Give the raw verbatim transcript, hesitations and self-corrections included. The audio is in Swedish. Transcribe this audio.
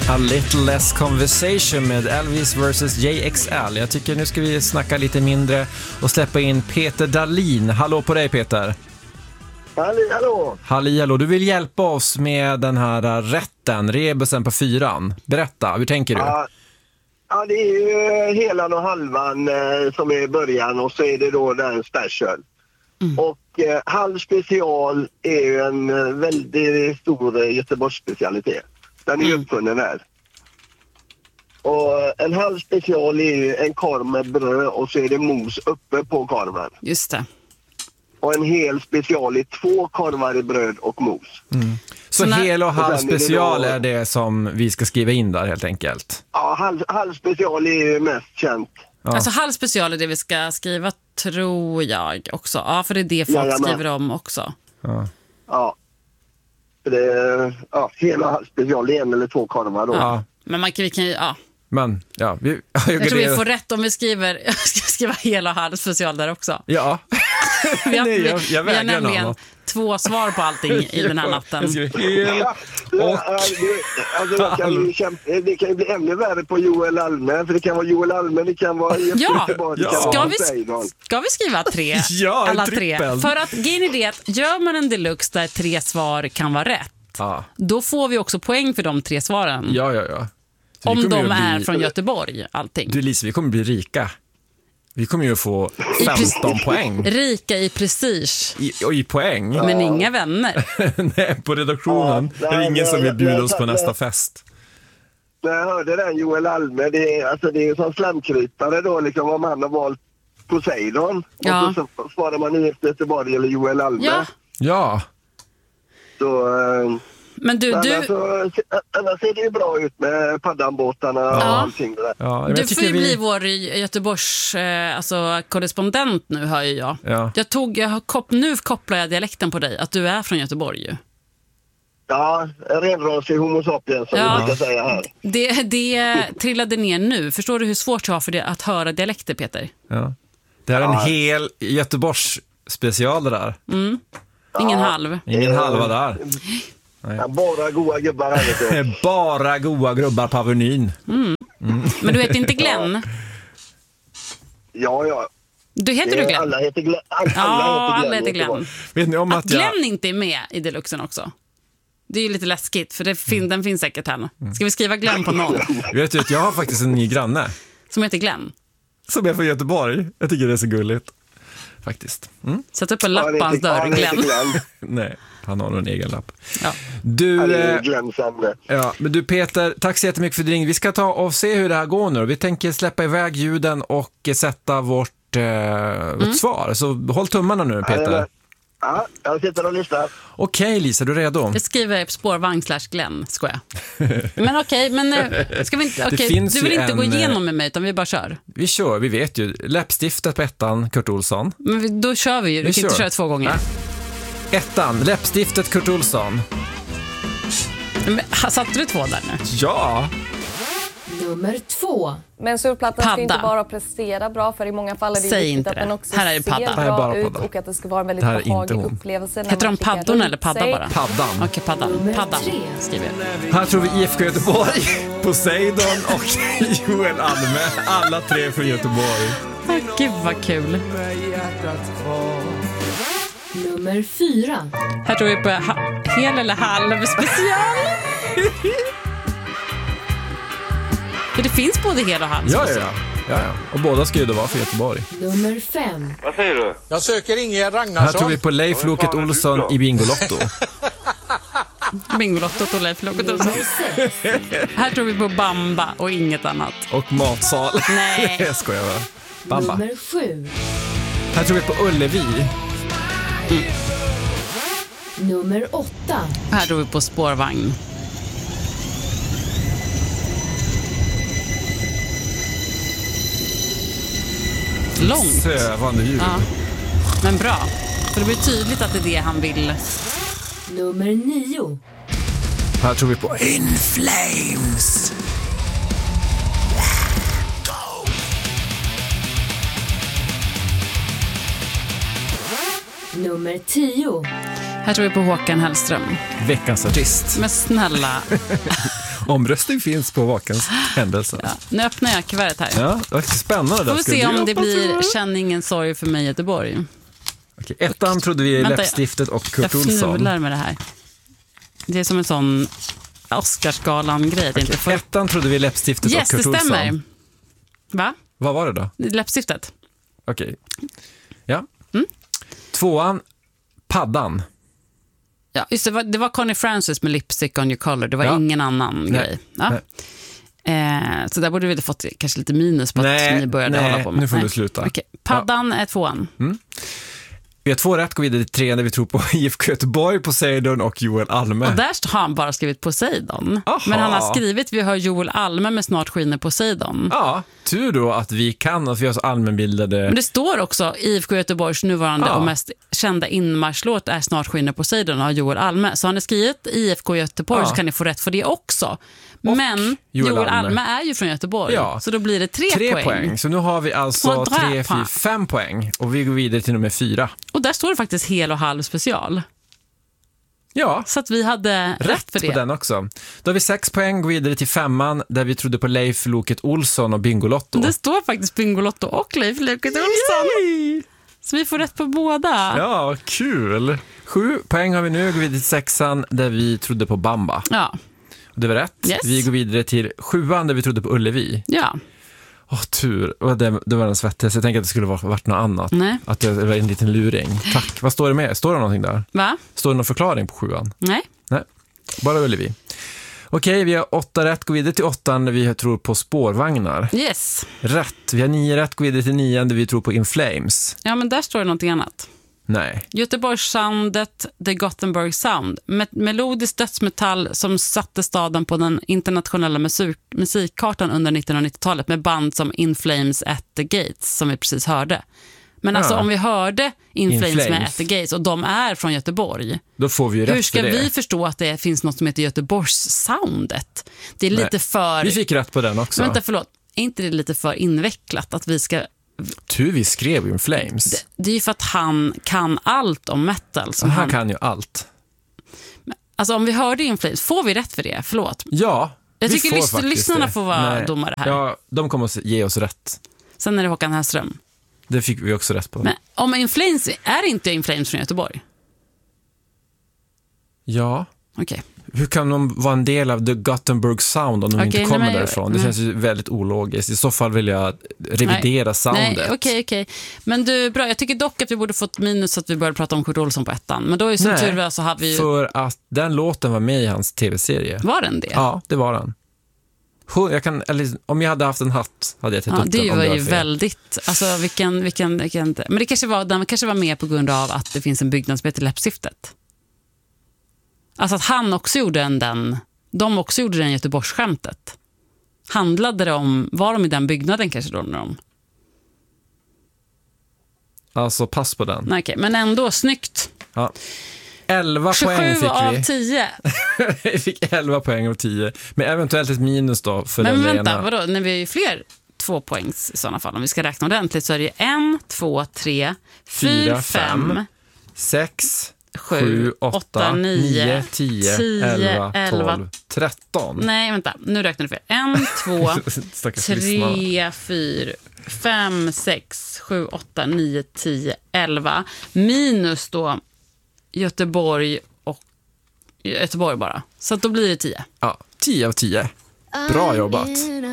A little less conversation med Elvis versus J X L. Jag tycker nu ska vi snacka lite mindre och släppa in Peter Dahlin. Hallå på dig, Peter. Halli, hallå. Halli, hallå. Du vill hjälpa oss med den här rätten, rebusen på fyran. Berätta, hur tänker du? Ja, ja det är ju helan och halvan eh, som är i början och så är det då den special. Mm. Och eh, halv special är ju en eh, väldigt stor eh, Göteborgs specialitet. Den är ju mm. uppfunnen här. Och en halv special är ju en korv med bröd och så är det mos uppe på korven. Just det. Och en hel special är två korvar i bröd och mos. Mm. Så, så hel och halv special är det, då... är det som vi ska skriva in där helt enkelt? Ja, halv, halv special är ju mest känt. Ja. Alltså halv special är det vi ska skriva, tror jag också. Ja, för det är det folk Jajamän. skriver om också. Ja. Ja. För det är ja, hel och halv special är en eller två korvar då. Ja. Men man kan, vi kan ju, ja. Men, ja. Vi, jag, jag tror det... vi får rätt om vi skriver, jag ska skriva hel och halv special där också. Ja. Vi har, Nej, jag, jag vi har nämligen något. två svar på allting i den här natten. Jag skriver hel och alltså, det, kan ju kämpa, det kan ju bli ännu värre på Joel Alme. För det kan vara Joel Alme, det kan vara ja. Göteborg, ja. Ska, vi, ska vi skriva tre? Ja, alla tre. För att grejen är det att gör man en deluxe där tre svar kan vara rätt, ja. då får vi också poäng för de tre svaren. Ja, ja, ja. Så om de bli... är från Göteborg, allting. Du Lisa, vi kommer bli rika. Vi kommer ju få femton I poäng. Rika i prestige. I, och i poäng. Ja. Men inga vänner. Nej, på redaktionen. Ja, det är ingen som vill bjuda oss på nästa fest. När jag hörde den Joel Alme, det är, alltså, det är som slamkrypare då, liksom, om han har valt Poseidon. Ja. Och så, så svarar man i efter Göteborg eller Joel Alme. Ja. Ja. Så... Eh, Men du, men du... Alltså, annars ser det ju bra ut med paddanbåtarna ja. och allting där. Ja, du får ju vi... bli vår Göteborgs eh, alltså, korrespondent nu, hör ju jag. Ja. Jag tog, jag har kop- nu kopplar jag dialekten på dig, att du är från Göteborg ju. Ja, renrasig homo sapiens som ja. vi brukar säga här. Det, det trillade ner nu. Förstår du hur svårt jag har för det att höra dialekter, Peter? Ja. Det är en ja. hel Göteborgs special det där. Mm. Ingen ja. halv. Ingen halva där. Ja, bara goa gubbar här. Bara goa gubbar på Avenyn. Mm. Mm. Men du heter inte Glenn? Ja, ja. Du heter du Glenn? Alla heter Glenn. Alla, ja, alla heter Glenn. Alla heter Glenn. Vet ni om att, att Glenn jag... inte är med i deluxen också? Det är ju lite läskigt, för det fin- mm. den finns säkert här. Ska vi skriva Glenn på någon? Vet du att jag har faktiskt en ny granne. Som heter Glenn? Som är från Göteborg. Jag tycker det är så gulligt. Faktiskt. Mm. Sätt upp en lapp på hans dörr, Glenn. Nej, han har en egen lapp. Ja. Du, eh, ja, men du Peter, tack så jättemycket för din. Vi ska ta och se hur det här går nu. Vi tänker släppa iväg ljuden och sätta vårt, eh, mm. vårt svar. Så håll tummarna nu, Peter. Ja, jag sitter och lyssnar. Okej, Lisa, du är redo? Jag skriver spårvagn slash Glenn, skojar. Men okej, men ska vi inte, okej, du vill inte en... gå igenom med mig, utan vi bara kör. Vi kör, vi vet ju. Läppstiftet på ettan, Kurt Olsson. Men vi, då kör vi ju, du vi kan kör. inte köra två gånger. Ja. Ettan, läppstiftet Kurt Olsson. Men, satte du två där nu? Ja. Nummer två. Men surfplattan ska inte bara prestera bra, för i många fall är det Säg viktigt att den också här är det padda. ser bra ut och att det ska vara en väldigt behaglig upplevelse. Heter de paddorna eller padda bara? Paddan. Okej, okay, paddan. Padda skriver jag. Här tror vi I F K Göteborg, Poseidon och Joel Alme. Alla tre från Göteborg. Oh, gud vad kul. Nummer fyra. Här tror vi på ha- hel eller halv special. För det finns både hel och halv. Ja, ja, ja, ja, ja. Och båda ska ju då vara för Göteborg. Nummer fem. Vad säger du? Jag söker Inge Ragnarsson. Här tror vi på Leif Loket Olsson i Bingolotto. Bingolottot och Leif Loket Olsson. Här tror vi på Bamba och inget annat. Och matsal. Nej. Jag skojar bara. Bamba. Nummer sju. Här tror vi på Ullevi. Mm. Nummer åtta. Här tror vi på spårvagn. Långt. Sövande ljud. Ja. Men bra. För det blir tydligt att det är det han vill. Nummer nio. Här tror vi på In Flames. Nummer tio. Här tror vi på Håkan Hellström. Veckans artist. Men snälla. Omröstning finns på Håkans händelse. Ja, nu öppnar jag kuvertet här. Ja, det var spännande. Får vi se om det blir Känn ingen sorg för mig Göteborg. Okej, ettan trodde vi Vänta, Läppstiftet och Kurt jag Olsson. Jag fnular med det här. Det är som en sån Oscarsgalan-grej. Okej, får... Ettan trodde vi Läppstiftet yes, och Kurt Olsson. Yes, det stämmer. Va? Vad var det då? Läppstiftet. Okej. Ja. Mm. Tvåan, Paddan. Ja, just det, var, det var Connie Francis med Lipstick on your collar. Det var ja. ingen annan nej. grej. Ja. Eh, så där borde vi ha fått kanske lite minus på nej, att ni började nej, hålla på med. Nu får nej. du sluta. Okay. Paddan ja. är tvåan. Mm. Vi har två rätt, går vidare till tre när vi tror på I F K Göteborg, Poseidon och Joel Alme. Och där har han bara skrivit Poseidon. Aha. Men han har skrivit, vi har Joel Alme med Snart skiner Poseidon. Ja, tur då att vi kan, att vi har så allmänbildade... Men det står också I F K Göteborgs nuvarande ja. och mest kända inmarschlåt är Snart skiner Poseidon av Joel Alme. Så han har skrivit I F K Göteborg ja. så kan ni få rätt för det också. Och Men Joel, Joel Alme. Alme är ju från Göteborg, ja. så då blir det tre, tre poäng. poäng. Så nu har vi alltså tre, fyra, fem poäng och vi går vidare till nummer fyra. Och där står det faktiskt hel och halv special. Ja. Så att vi hade rätt, rätt för det. På den också. Då har vi sex poäng, går vidare till femman där vi trodde på Leif Loket Olsson och Bingolotto. Det står faktiskt Bingolotto och Leif Loket Olsson. Yay! Så vi får rätt på båda. Ja, kul. Sju poäng har vi nu, går vidare till sexan där vi trodde på Bamba. Ja. Det var rätt. Yes. Vi går vidare till sjuan där vi trodde på Ullevi. Ja. Åh, tur. Och det, det var den svettigaste. Jag tänkte att det skulle vara varit något annat. Nej. Att det var en liten luring. Tack. Vad står det med? Står det någonting där? Va? Står det någon förklaring på sjuan? Nej. Nej. Bara Ullevi. Okej, vi har åtta rätt. Går vidare till åttan där vi tror på spårvagnar. Yes. Rätt. Vi har nio rätt. Går vidare till nian där vi tror på In Flames. Ja, men där står det någonting annat. Nej. Göteborgssoundet, The Gothenburg Sound. Med melodisk dödsmetall som satte staden på den internationella musik- musikkartan under nittonhundranittiotalet med band som In Flames at the Gates som vi precis hörde. Men ja. alltså om vi hörde In, In Flames, Flames med At the Gates och de är från Göteborg. Då får vi ju rätt. Hur ska för det. vi förstå att det finns något som heter Göteborgssoundet? Det är Nej. lite för... Vi fick rätt på den också. Vänta, förlåt. Är inte det lite för invecklat att vi ska... Tur vi skrev In Flames. Det, det är ju för att han kan allt om metal. Som han, han kan ju allt. Alltså om vi hörde In Flames, får vi rätt för det? Förlåt. Ja, jag vi tycker får lys- faktiskt lyssnarna det. får vara Nej. domare här. Ja, de kommer att ge oss rätt. Sen är det Håkan Hellström. Det fick vi också rätt på. Men om In Flames, är inte In Flames från Göteborg? Ja. Okej. Okay. Hur kan de vara en del av The Gothenburg Sound om de okay, inte kommer nej, därifrån? Det nej. känns ju väldigt ologiskt. I så fall vill jag revidera nej. soundet. Nej, okej, okej. Men du, bra. Jag tycker dock att vi borde fått minus så att vi började prata om Kurt Olsson på ettan. Men då är ju som tur var så hade vi ju... för att den låten var med i hans tv-serie. Var den det? Ja, det var den. Jag kan, eller, om jag hade haft en hatt hade jag tagit ja, upp det den. Det var, var ju fel. väldigt... Alltså, vilken, vilken, vilken, men det kanske var, den kanske var med på grund av att det finns en byggnad som heter Läppstiftet. Alltså att han också gjorde en den... De också gjorde den Göteborgsskämtet. Handlade det om... Var de i den byggnaden kanske då? När de... Alltså, pass på den. Nej, okej, men ändå, snyggt. Ja. elva poäng fick vi. av tio. Vi fick elva poäng av tio. Men eventuellt ett minus då för men den vänta, rena. vadå? När vi är ju fler två poängs i sådana fall. Om vi ska räkna ordentligt så är det en, två, tre, fyra, fem, sex, sju, åtta, nio, tio, elva, tolv, tretton. Nej, vänta. Nu räknar du fel. en, två, tre, fyra, fem, sex, sju, åtta, nio, tio, elva. Minus då Göteborg och Göteborg bara. Så att då blir det tio. Ja, tio av tio. Bra jobbat.